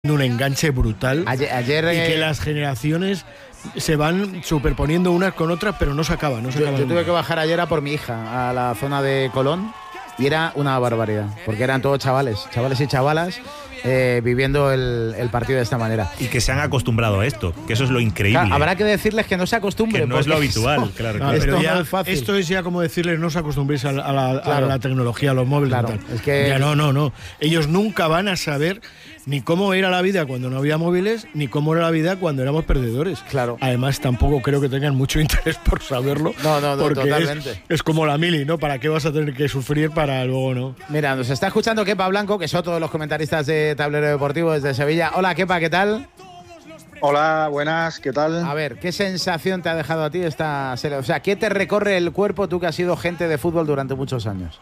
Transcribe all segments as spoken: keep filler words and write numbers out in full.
un enganche brutal. Ayer, ayer y eh... que las generaciones se van superponiendo unas con otras, pero no se acaba, no se yo, acaba yo tuve que bajar ayer a por mi hija a la zona de Colón y era una barbaridad, porque eran todos chavales, chavales y chavalas eh, viviendo el, el partido de esta manera. Y que se han acostumbrado a esto, que eso es lo increíble. Claro, habrá que decirles que no se acostumbren. Que no es lo habitual, eso, claro. No, claro. pero esto ya, no es fácil. esto es ya como decirles, no os acostumbréis a la, a la, Claro. a la tecnología, a los móviles. Claro, y tal. es que- Ya no, no, no. Ellos nunca van a saber ni cómo era la vida cuando no había móviles, ni cómo era la vida cuando éramos perdedores. Claro. Además, tampoco creo que tengan mucho interés por saberlo. No, no, no, porque totalmente. Es, es como la mili, ¿no? ¿Para qué vas a tener que sufrir para luego no? Mira, nos está escuchando Kepa Blanco, que son todos los comentaristas de Tablero Deportivo desde Sevilla. Hola, Kepa, ¿qué tal? Hola, buenas, ¿qué tal? A ver, ¿qué sensación te ha dejado a ti esta serie? O sea, ¿qué te recorre el cuerpo tú que has sido gente de fútbol durante muchos años?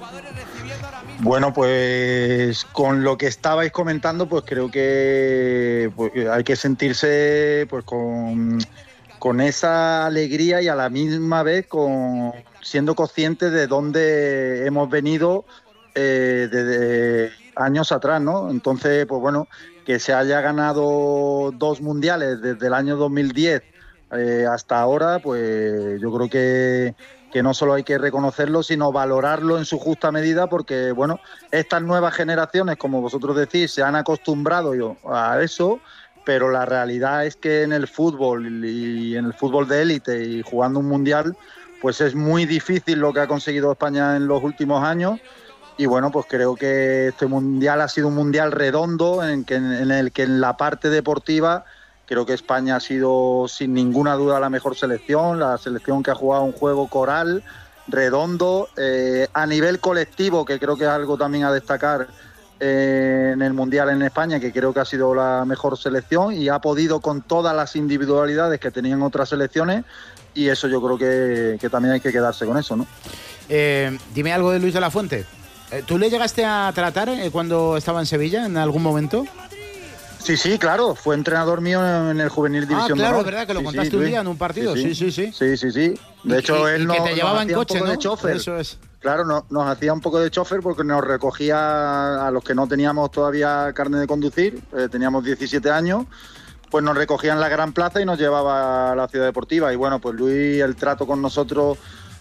Bueno, pues con lo que estabais comentando, pues creo que pues, hay que sentirse pues con, con esa alegría y a la misma vez con siendo conscientes de dónde hemos venido eh, desde años atrás, ¿no? Entonces, pues bueno, que se haya ganado dos mundiales desde el año dos mil diez eh, hasta ahora, pues yo creo que que no solo hay que reconocerlo, sino valorarlo en su justa medida, porque, bueno, estas nuevas generaciones, como vosotros decís, se han acostumbrado a eso, pero la realidad es que en el fútbol y en el fútbol de élite y jugando un mundial, pues es muy difícil lo que ha conseguido España en los últimos años. Y bueno, pues creo que este mundial ha sido un mundial redondo en, que, en el que en la parte deportiva creo que España ha sido sin ninguna duda la mejor selección, la selección que ha jugado un juego coral, redondo, eh, a nivel colectivo, que creo que es algo también a destacar eh, en el Mundial en España, que creo que ha sido la mejor selección y ha podido con todas las individualidades que tenían otras selecciones, y eso yo creo que, que también hay que quedarse con eso, ¿no? Eh, dime algo de Luis de la Fuente. ¿Tú le llegaste a tratar eh, cuando estaba en Sevilla en algún momento? Sí, sí, claro, fue entrenador mío en el Juvenil División Ah, claro, de es verdad que lo sí, contaste sí, un Luis. día en un partido, sí, sí, sí. Sí, sí, sí. De hecho, y, él y no, que te llevaba nos en hacía coche, un poco ¿no? de chofer. Eso es. Claro, no, nos hacía un poco de chofer porque nos recogía a los que no teníamos todavía carne de conducir, eh, teníamos diecisiete años, pues nos recogía en la Gran Plaza y nos llevaba a la Ciudad Deportiva. Y bueno, pues Luis, el trato con nosotros,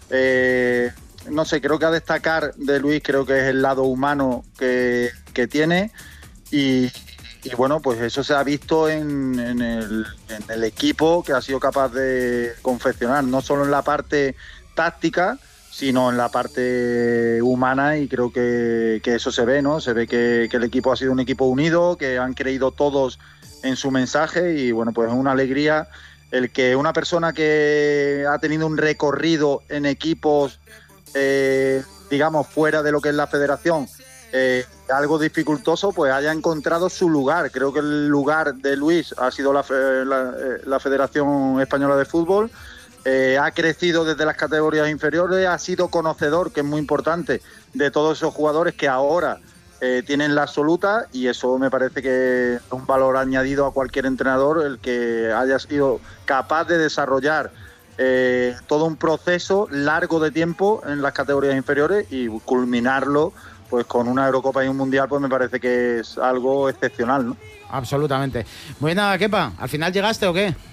eh, no sé, creo que a destacar de Luis, creo que es el lado humano que, que tiene y... Y bueno, pues eso se ha visto en, en, el, en el equipo que ha sido capaz de confeccionar, no solo en la parte táctica, sino en la parte humana, y creo que, que eso se ve, ¿no? Se ve que, que el equipo ha sido un equipo unido, que han creído todos en su mensaje, y bueno, pues es una alegría el que una persona que ha tenido un recorrido en equipos, eh, digamos, fuera de lo que es la federación, Eh, algo dificultoso, pues haya encontrado su lugar. Creo que el lugar de Luis ha sido la, fe, la, la Federación Española de Fútbol, eh, ha crecido desde las categorías inferiores, ha sido conocedor, que es muy importante, de todos esos jugadores que ahora eh, tienen la absoluta, y eso me parece que es un valor añadido a cualquier entrenador, el que haya sido capaz de desarrollar eh, todo un proceso largo de tiempo en las categorías inferiores y culminarlo pues con una Eurocopa y un Mundial, pues me parece que es algo excepcional, ¿no? Absolutamente. Muy nada, Kepa, ¿al final llegaste o qué?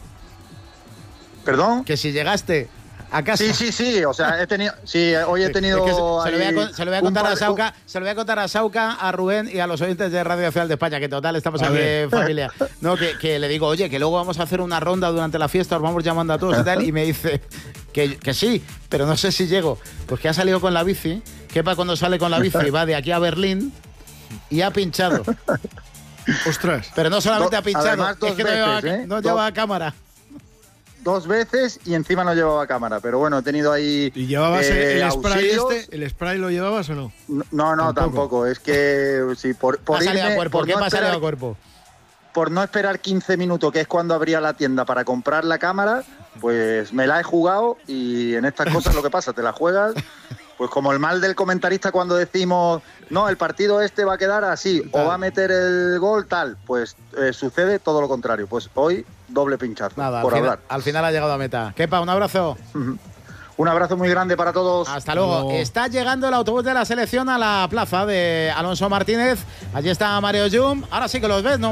¿Perdón? Que si llegaste a casa. Sí, sí, sí, o sea, he tenido, sí, hoy he tenido... Es que se, se, lo voy a, ahí se lo voy a un contar par- a Sauca, se lo voy a contar a Sauca, a Rubén y a los oyentes de Radio Nacional de España, que total estamos A aquí ver. en familia. No, que, que le digo, oye, que luego vamos a hacer una ronda durante la fiesta, os vamos llamando a todos y tal, y me dice que, que sí, pero no sé si llego. Pues que ha salido con la bici, Kepa cuando sale con la bici va de aquí a Berlín y ha pinchado. Ostras. Pero no solamente Do- ha pinchado, además, dos es que no veces, llevaba, ¿eh? no Dos- llevaba cámara. Dos veces y encima no llevaba cámara, pero bueno, he tenido ahí ¿Y llevabas eh, el spray auxilios. este? ¿El spray lo llevabas o no? No, no, tampoco, Tampoco. es que sí, por, por Ha salido irme- a cuerpo, por ¿qué no pasa esperar- a cuerpo? por no esperar quince minutos, que es cuando abría la tienda para comprar la cámara, pues me la he jugado, y en estas cosas lo que pasa, te la juegas, pues como el mal del comentarista cuando decimos, no, el partido este va a quedar así, o va a meter el gol tal, pues eh, sucede todo lo contrario. Pues hoy doble pinchazo, Nada, por al final, hablar. al final ha llegado a meta. Kepa, un abrazo. Un abrazo muy grande para todos. Hasta luego. luego. Está llegando el autobús de la selección a la plaza de Alonso Martínez. Allí está Mario Yum. Ahora sí que los ves, ¿no?